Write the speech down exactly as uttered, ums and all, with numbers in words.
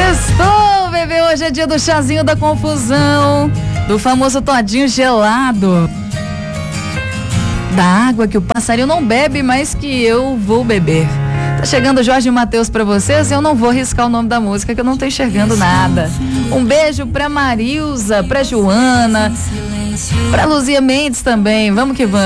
Sextou, bebê, hoje é dia do chazinho da confusão, do famoso todinho gelado, da água que o passarinho não bebe, mas que eu vou beber. Tá chegando Jorge Mateus pra vocês, eu não vou riscar o nome da música que eu não tô enxergando nada. Um beijo pra Marilza, pra Joana, pra Luzia Mendes também, vamos que vamos.